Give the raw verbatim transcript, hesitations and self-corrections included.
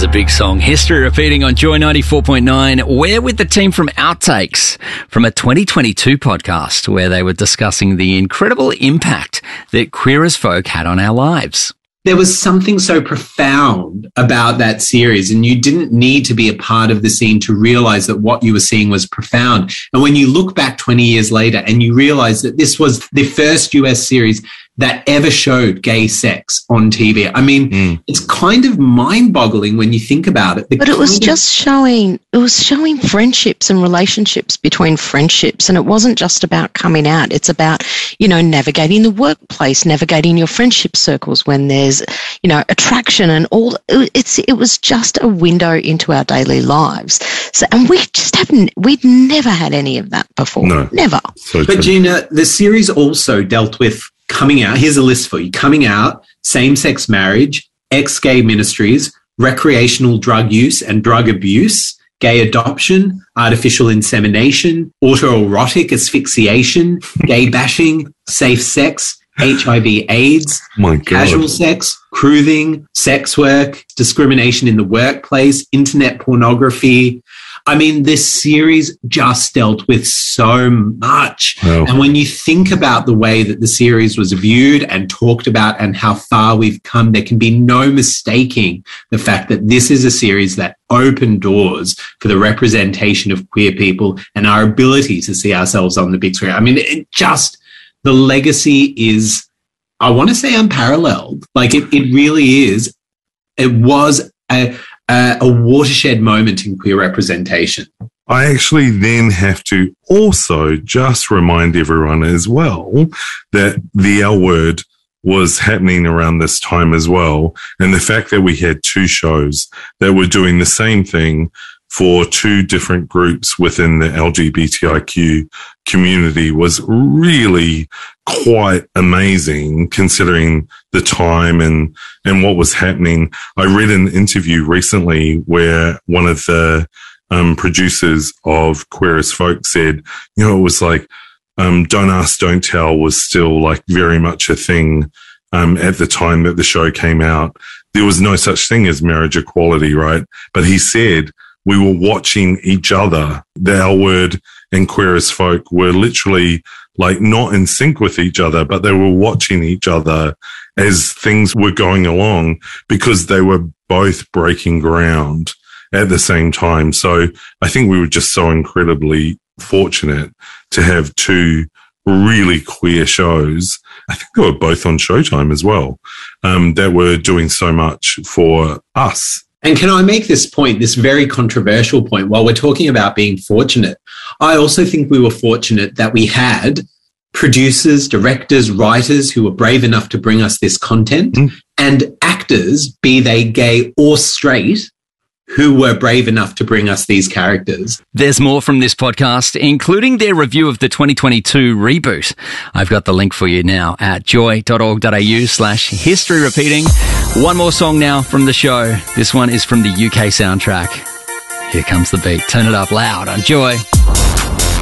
a big song. History repeating on Joy ninety-four point nine. We're with the team from Outtakes from a twenty twenty-two podcast where they were discussing the incredible impact that Queer as Folk had on our lives. There was something so profound about that series, and you didn't need to be a part of the scene to realize that what you were seeing was profound. And when you look back twenty years later and you realize that this was the first U S series that ever showed gay sex on T V. I mean, mm. it's kind of mind-boggling when you think about it. But it was just showing, it was showing friendships and relationships between friendships, and it wasn't just about coming out. It's about, you know, navigating the workplace, navigating your friendship circles when there's, you know, attraction and all. It's it was just a window into our daily lives. So, and we just haven't, we'd never had any of that before. No. Never. So but Gina, the series also dealt with coming out. Here's a list for you. Coming out, same-sex marriage, ex-gay ministries, recreational drug use and drug abuse, gay adoption, artificial insemination, autoerotic asphyxiation, gay bashing, safe sex, H I V AIDS, My God. casual sex, cruising, sex work, discrimination in the workplace, internet pornography. I mean, this series just dealt with so much. Wow. And when you think about the way that the series was viewed and talked about and how far we've come, there can be no mistaking the fact that this is a series that opened doors for the representation of queer people and our ability to see ourselves on the big screen. I mean, it just, the legacy is, I want to say, unparalleled. Like, it, it really is. It was a... Uh, a watershed moment in queer representation. I actually then have to also just remind everyone as well that the L Word was happening around this time as well. And the fact that we had two shows that were doing the same thing for two different groups within the L G B T I Q community was really quite amazing, considering the time and, and what was happening. I read an interview recently where one of the um, producers of Queer as Folk said, you know, it was like, um, Don't Ask, Don't Tell was still like very much a thing um, at the time that the show came out. There was no such thing as marriage equality, right? But he said, we were watching each other. The L Word and Queer as Folk were literally like not in sync with each other, but they were watching each other as things were going along because they were both breaking ground at the same time. So I think we were just so incredibly fortunate to have two really queer shows. I think they were both on Showtime as well, um, that were doing so much for us. And can I make this point, this very controversial point, while we're talking about being fortunate? I also think we were fortunate that we had producers, directors, writers who were brave enough to bring us this content, mm. and actors, be they gay or straight, who were brave enough to bring us these characters. There's more from this podcast, including their review of the twenty twenty-two reboot. I've got the link for you now at joy.org.au slash history repeating. One more song now from the show. This one is from the U K soundtrack. Here comes the beat. Turn it up loud on Joy.